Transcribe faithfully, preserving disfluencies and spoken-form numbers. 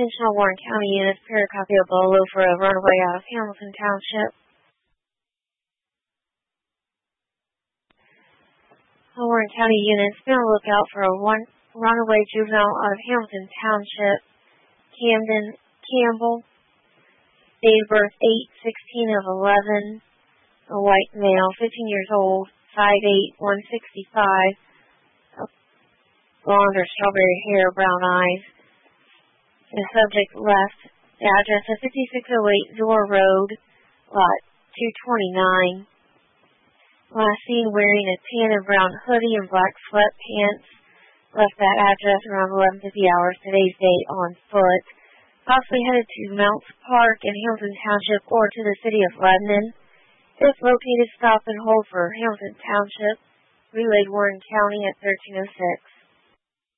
Attention all Warren County units, prepare a copy of Bolo for a runaway out of Hamilton Township. All Warren County units, be on the lookout for a one runaway juvenile out of Hamilton Township. Camden Campbell, date of birth eight sixteen of eleven, a white male, fifteen years old, five eight, one sixty-five, blonde or strawberry hair, brown eyes. The subject left the address of fifty-six oh eight Zor Road, lot two twenty-nine. Last seen wearing a tan and brown hoodie and black sweatpants. Left that address around eleven fifty hours today's date on foot. Possibly headed to Mounts Park in Hamilton Township or to the city of Lebanon. If located, stop and hold for Hamilton Township. Relayed Warren County at thirteen oh six.